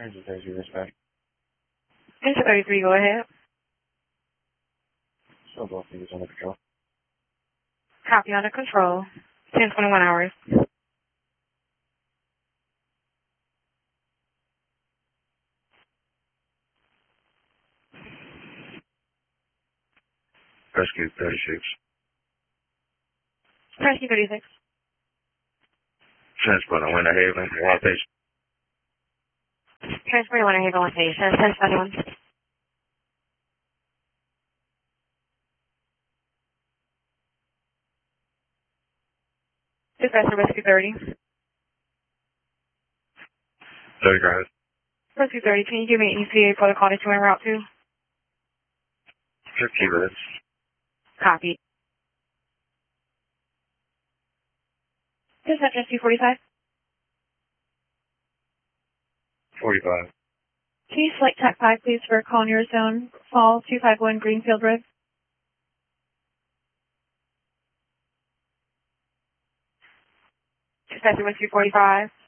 Engine 33, dispatch. Engine 33, go ahead. Still both of these under control. Copy, under control. 10:21 hours. Rescue 36. Rescue 36. Transport on Winter Haven, one patient. Transport to Winter Haven, one patient. 10:21. Dispatcher, Rescue 30. 30 guys. Rescue 30, can you give me an ETA for the call that you're en route to? 15 minutes. Copy. Dispatch, Rescue 45. 45. Can you select TAC 5, please, for a call near zone Fall 251 Greenfield Road? Dispatcher, Rescue 45.